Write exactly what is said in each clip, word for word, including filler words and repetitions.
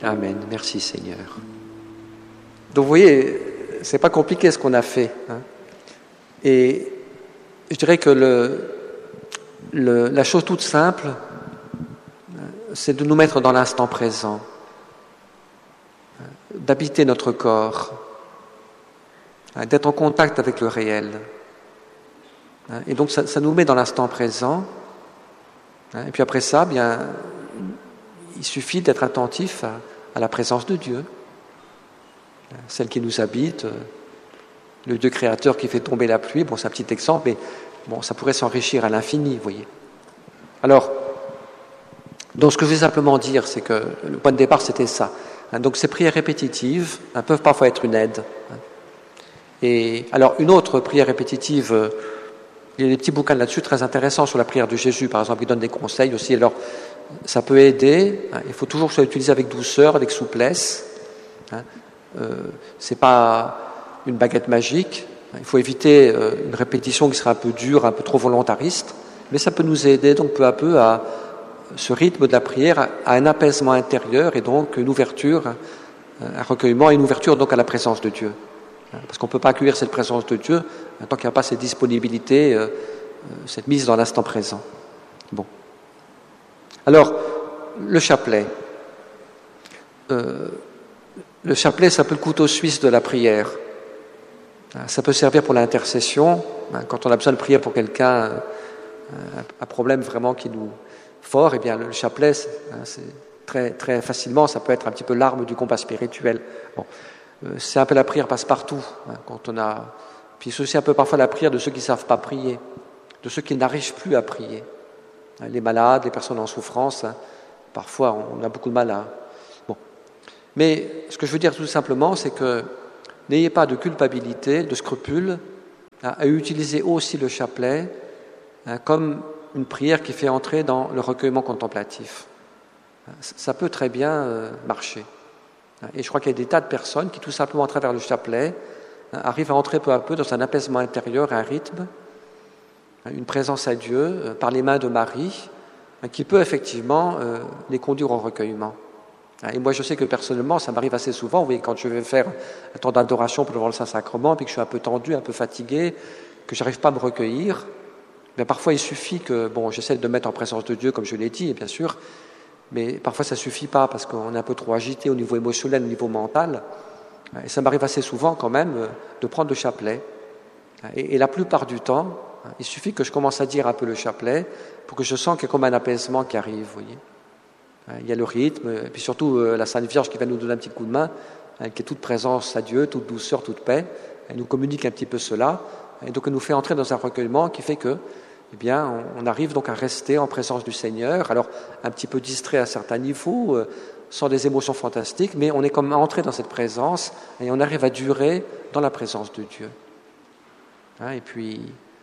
Amen. Merci Seigneur. Donc vous voyez, c'est pas compliqué ce qu'on a fait. Hein. Et je dirais que le, le, la chose toute simple, c'est de nous mettre dans l'instant présent, d'habiter notre corps, d'être en contact avec le réel. Et donc ça, ça nous met dans l'instant présent. Et puis après ça, bien, il suffit d'être attentif à, à la présence de Dieu, celle qui nous habite, le Dieu créateur qui fait tomber la pluie. Bon, c'est un petit exemple, mais bon, ça pourrait s'enrichir à l'infini, vous voyez. Alors, donc ce que je vais simplement dire, c'est que le point de départ, c'était ça. Donc ces prières répétitives hein, peuvent parfois être une aide. Et alors, une autre prière répétitive, euh, il y a des petits bouquins là-dessus très intéressants sur la prière de Jésus, par exemple, qui donnent des conseils aussi. Alors, ça peut aider. Hein, il faut toujours que ça soit utilisé avec douceur, avec souplesse. Hein, euh, c'est pas une baguette magique. Hein, il faut éviter euh, une répétition qui serait un peu dure, un peu trop volontariste. Mais ça peut nous aider donc peu à peu à ce rythme de la prière, à un apaisement intérieur et donc une ouverture, un recueillement et une ouverture donc à la présence de Dieu. Parce qu'on ne peut pas accueillir cette présence de Dieu tant qu'il n'y a pas cette disponibilité, euh, cette mise dans l'instant présent. Bon. Alors, le chapelet. Euh, le chapelet, c'est un peu le couteau suisse de la prière. Ça peut servir pour l'intercession, quand on a besoin de prier pour quelqu'un, un problème vraiment qui nous fort, eh bien le chapelet, c'est, c'est très, très facilement, ça peut être un petit peu l'arme du combat spirituel. Bon. C'est un peu la prière passe-partout, hein, quand on a. Puis c'est aussi un peu parfois la prière de ceux qui ne savent pas prier, de ceux qui n'arrivent plus à prier. Les malades, les personnes en souffrance, hein, parfois on a beaucoup de mal à. Bon. Mais ce que je veux dire tout simplement, c'est que n'ayez pas de culpabilité, de scrupule, hein, à utiliser aussi le chapelet hein, comme une prière qui fait entrer dans le recueillement contemplatif. Ça peut très bien euh, marcher. Et je crois qu'il y a des tas de personnes qui, tout simplement à travers le chapelet, arrivent à entrer peu à peu dans un apaisement intérieur, un rythme, une présence à Dieu par les mains de Marie, qui peut effectivement euh, les conduire au recueillement. Et moi, je sais que personnellement, ça m'arrive assez souvent, vous voyez, quand je vais faire un temps d'adoration pour devant le Saint-Sacrement, puis que je suis un peu tendu, un peu fatigué, que je n'arrive pas à me recueillir, bien, parfois il suffit que, bon, j'essaie de me mettre en présence de Dieu, comme je l'ai dit, bien sûr, mais parfois ça ne suffit pas parce qu'on est un peu trop agité au niveau émotionnel, au niveau mental. Et ça m'arrive assez souvent quand même de prendre le chapelet. Et, et la plupart du temps, il suffit que je commence à dire un peu le chapelet pour que je sens qu'il y a comme un apaisement qui arrive, vous voyez. Il y a le rythme, et puis surtout la Sainte Vierge qui va nous donner un petit coup de main, qui est toute présence à Dieu, toute douceur, toute paix. Elle nous communique un petit peu cela, et donc elle nous fait entrer dans un recueillement qui fait que eh bien, on arrive donc à rester en présence du Seigneur, alors un petit peu distrait à certains niveaux, euh, sans des émotions fantastiques, mais on est comme entré dans cette présence et on arrive à durer dans la présence de Dieu. Hein, et puis,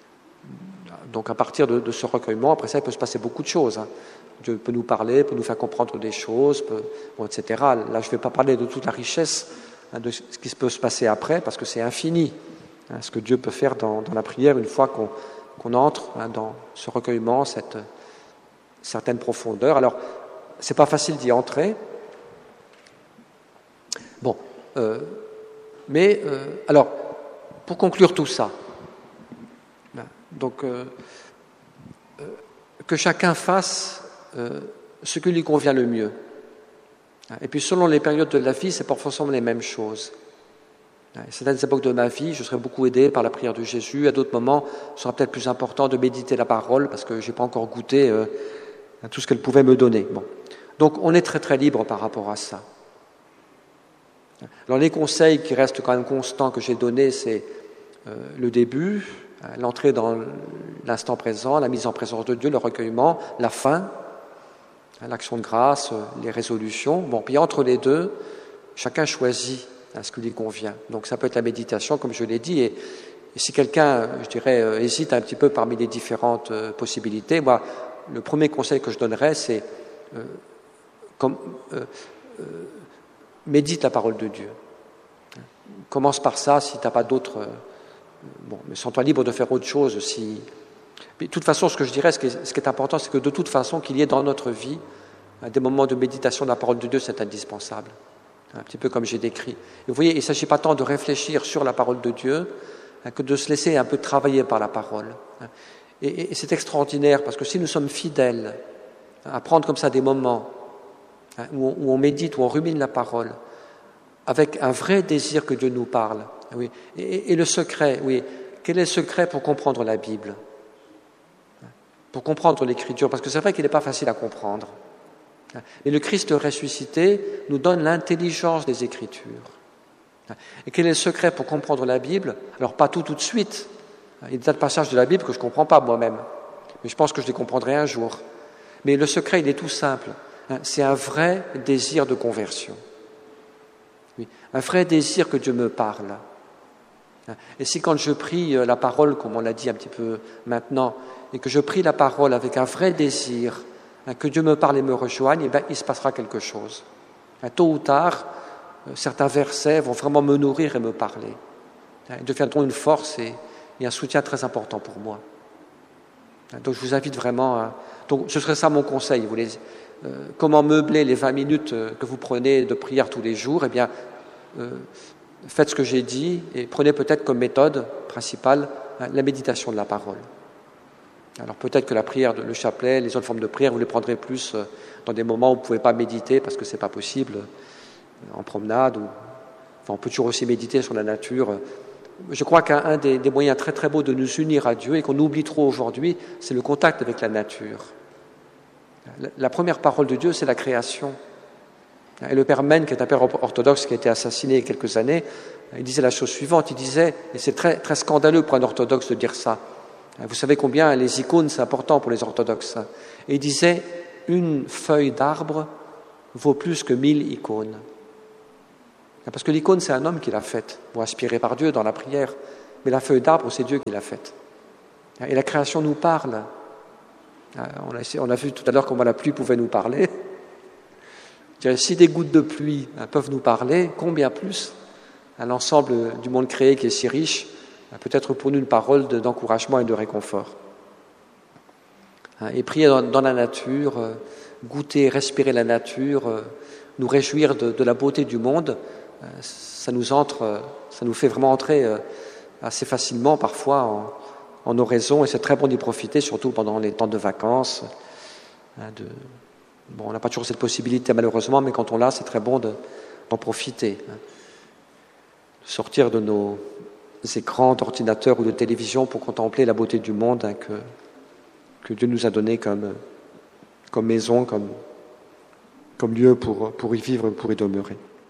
donc à partir de, de ce recueillement, après ça, il peut se passer beaucoup de choses. Hein. Dieu peut nous parler, peut nous faire comprendre des choses, peut, bon, et cetera. Là, je ne vais pas parler de toute la richesse hein, de ce qui peut se passer après, parce que c'est infini, hein, ce que Dieu peut faire dans, dans la prière une fois qu'on qu'on entre hein, dans ce recueillement, cette certaine profondeur. Alors, c'est pas facile d'y entrer. Bon, euh, mais euh, alors, pour conclure tout ça, donc euh, euh, que chacun fasse euh, ce qui lui convient le mieux. Et puis, selon les périodes de la vie, c'est pas forcément les mêmes choses. À certaines époques de ma vie, je serais beaucoup aidé par la prière de Jésus. À d'autres moments, ce sera peut-être plus important de méditer la parole parce que je n'ai pas encore goûté euh, à tout ce qu'elle pouvait me donner. Bon. Donc, on est très très libre par rapport à ça. Alors, les conseils qui restent quand même constants que j'ai donnés, c'est euh, le début, l'entrée dans l'instant présent, la mise en présence de Dieu, le recueillement, la fin, l'action de grâce, les résolutions. Bon, puis entre les deux, chacun choisit à ce qui lui convient. Donc ça peut être la méditation, comme je l'ai dit, et, et si quelqu'un, je dirais, euh, hésite un petit peu parmi les différentes euh, possibilités, moi, le premier conseil que je donnerais, c'est euh, comme, euh, euh, médite la parole de Dieu. Commence par ça, si tu n'as pas d'autres... Euh, bon, mais sens-toi libre de faire autre chose. Si... Mais de toute façon, ce que je dirais, ce qui est, ce qui est important, c'est que de toute façon, qu'il y ait dans notre vie Des moments de méditation de la parole de Dieu, c'est indispensable. Un petit peu comme j'ai décrit. Et vous voyez, il ne s'agit pas tant de réfléchir sur la parole de Dieu que de se laisser un peu travailler par la parole. Et, et, et c'est extraordinaire parce que si nous sommes fidèles à prendre comme ça des moments où on, où on médite, où on rumine la parole, avec un vrai désir que Dieu nous parle, oui. Et, et le secret, oui, quel est le secret pour comprendre la Bible? Pour comprendre l'Écriture, parce que c'est vrai qu'il n'est pas facile à comprendre. Mais le Christ ressuscité nous donne l'intelligence des Écritures. Et quel est le secret pour comprendre la Bible? Alors pas tout tout de suite. Il y a des tas de passages de la Bible que je ne comprends pas moi-même. Mais je pense que je les comprendrai un jour. Mais le secret, il est tout simple. C'est un vrai désir de conversion. Oui, un vrai désir que Dieu me parle. Et si quand je prie la parole, comme on l'a dit un petit peu maintenant, et que je prie la parole avec un vrai désir, que Dieu me parle et me rejoigne, eh bien, il se passera quelque chose. Tôt ou tard, certains versets vont vraiment me nourrir et me parler. Ils deviendront une force et, et un soutien très important pour moi. Donc je vous invite vraiment à... Donc ce serait ça mon conseil. Vous voulez, euh, comment meubler les vingt minutes que vous prenez de prière tous les jours? Eh bien, euh, faites ce que j'ai dit et prenez peut-être comme méthode principale la méditation de la parole. Alors peut-être que la prière, le chapelet, les autres formes de prière, vous les prendrez plus dans des moments où vous ne pouvez pas méditer parce que ce n'est pas possible, en promenade. Ou... Enfin, on peut toujours aussi méditer sur la nature. Je crois qu'un des, des moyens très très beaux de nous unir à Dieu et qu'on oublie trop aujourd'hui, c'est le contact avec la nature. La, la première parole de Dieu, c'est la création. Et le père Men, qui est un père orthodoxe qui a été assassiné il y a quelques années, il disait la chose suivante, il disait, et c'est très, très scandaleux pour un orthodoxe de dire ça, vous savez combien les icônes, c'est important pour les orthodoxes. Et il disait, une feuille d'arbre vaut plus que mille icônes. Parce que l'icône, c'est un homme qui l'a faite, pour inspiré par Dieu dans la prière. Mais la feuille d'arbre, c'est Dieu qui l'a faite. Et la création nous parle. On a, essayé, on a vu tout à l'heure comment la pluie pouvait nous parler. Si des gouttes de pluie peuvent nous parler, combien plus à l'ensemble du monde créé qui est si riche, peut-être pour nous une parole d'encouragement et de réconfort. Et prier dans, dans la nature, goûter, respirer la nature, nous réjouir de, de la beauté du monde, ça nous entre, ça nous fait vraiment entrer assez facilement parfois en, en oraison, et c'est très bon d'y profiter, surtout pendant les temps de vacances. De, bon, on n'a pas toujours cette possibilité malheureusement, mais quand on l'a, c'est très bon de, d'en profiter. Sortir de nos écrans d'ordinateur ou de télévision pour contempler la beauté du monde hein, que, que Dieu nous a donné comme, comme maison, comme, comme lieu pour, pour y vivre, pour y demeurer.